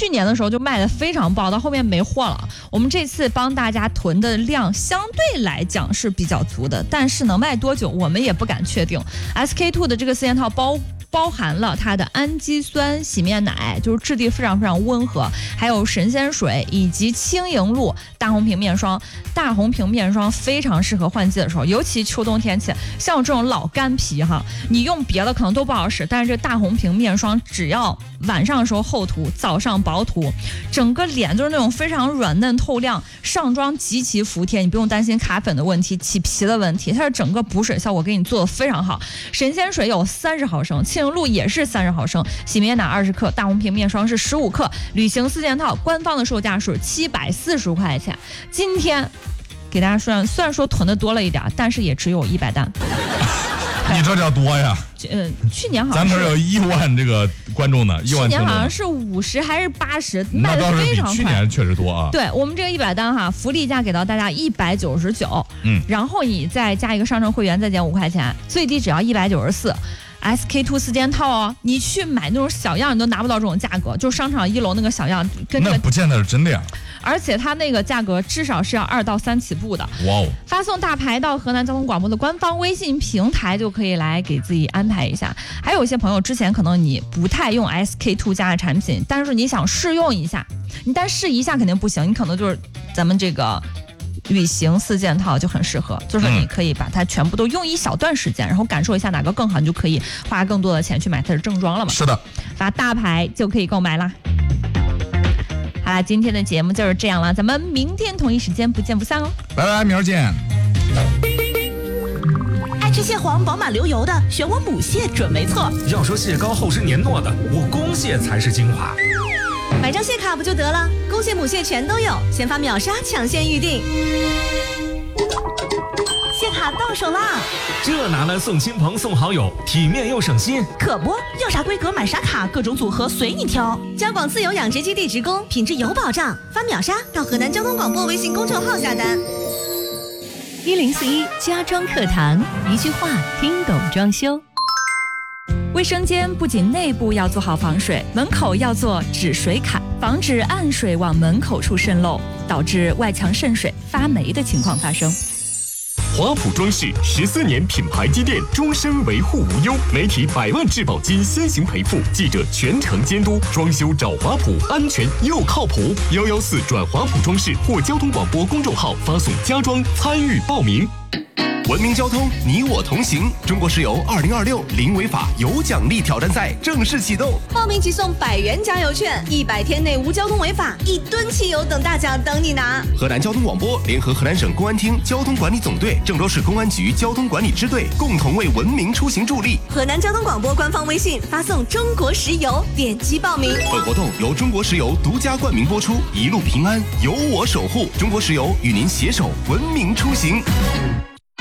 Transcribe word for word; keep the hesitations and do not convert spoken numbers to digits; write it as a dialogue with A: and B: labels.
A: 去年的时候就卖的非常爆，到后面没货了。我们这次帮大家囤的量相对来讲是比较足的，但是能卖多久我们也不敢确定。S K two 的这个四件套包包含了它的氨基酸洗面奶，就是质地非常非常温和，还有神仙水以及轻盈露大红瓶面霜。大红瓶面霜非常适合换季的时候，尤其秋冬天气，像我这种老干皮哈，你用别的可能都不好使，但是这大红瓶面霜只要晚上的时候厚涂，早上薄涂，整个脸就是那种非常软嫩透亮，上妆极其服帖，你不用担心卡粉的问题、起皮的问题，它是整个补水效果给你做的非常好。神仙水有三十毫升，轻盈露也是三十毫升，洗面奶二十克，大红瓶面霜是十五克，旅行四件套官方的售价是七百四十块钱。今天给大家说，虽然说囤的多了一点，但是也只有一百单。
B: 你这叫多呀？
A: 嗯、呃，去年好像
B: 咱这有一万这个观众呢，一万。
A: 去年好像是五十还是八十，卖的非常快。
B: 去年确实多啊。
A: 对我们这个一百单哈，福利价给到大家一百九十九，嗯，然后你再加一个上证会员，再减五块钱，最低只要一百九十四。S K two 四件套哦，你去买那种小样，你都拿不到这种价格，就商场一楼那个小样，跟
B: 那不见得是真的呀。
A: 而且它那个价格至少是要二到三起步的。
B: 哇哦！
A: 发送大牌到河南交通广播的官方微信平台，就可以来给自己安排一下。还有一些朋友之前可能你不太用 S K two 家的产品，但是你想试用一下，你单试一下肯定不行，你可能就是咱们这个旅行四件套就很适合，就是你可以把它全部都用一小段时间，然后感受一下哪个更好，你就可以花更多的钱去买它的正装了嘛。
B: 是的，
A: 发大牌就可以购买啦。好啦，今天的节目就是这样了，咱们明天同一时间不见不散哦。
B: 拜拜，明儿见。
C: 爱吃蟹黄饱满流油的，选我母蟹准没错。
D: 要说蟹膏厚实黏糯的，我公蟹才是精华。
C: 买张蟹卡不就得了？公蟹母蟹全都有，先发秒杀抢先预定。蟹卡到手啦！
D: 这拿来送亲朋送好友，体面又省心。
C: 可不，要啥规格买啥卡，各种组合随你挑。交广自由养殖基地直供，品质有保障。发秒杀到河南交通广播微信公众号下单。
E: 一零四一家装课堂，一句话听懂装修。卫生间不仅内部要做好防水，门口要做止水坎，防止暗水往门口处渗漏，导致外墙渗水、发霉的情况发生。
F: 华普装饰十四年品牌积淀，终身维护无忧，媒体百万质保金先行赔付，记者全程监督，装修找华普，安全又靠谱。幺幺四转华普装饰或交通广播公众号发送家装参与报名。
G: 文明交通，你我同行。中国石油二零二六零违法有奖励挑战赛正式启动，
C: 报名即送百元加油券，一百天内无交通违法，一吨汽油等大奖等你拿。
G: 河南交通广播联合河南省公安厅交通管理总队、郑州市公安局交通管理支队共同为文明出行助力。
C: 河南交通广播官方微信发送中国石油，点击报名。
G: 本活动由中国石油独家冠名播出，一路平安，有我守护。中国石油与您携手文明出行。